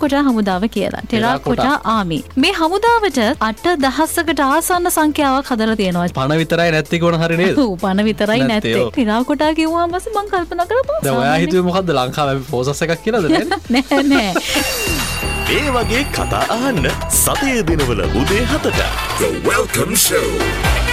Terracotta හමුදාව කියලා. Terracotta army. මේ හමුදාවට 8000කට ආසන්න සංඛ්‍යාවක් හදලා තියෙනවා. පණ විතරයි නැති කොන හරි නේද? ඔව් පණ විතරයි නැත්තේ. ටෙරාකොටා කිව්වම පස්සේ මම කල්පනා කරා දැන් ඔයා හිතුවේ මොකද්ද ලංකාවේ ෆෝසස් එකක් කියලාද නේද? නෑ. ඒ වගේ කතා අහන්න සතියේ දිනවල උදේ 7ට The Welcome Show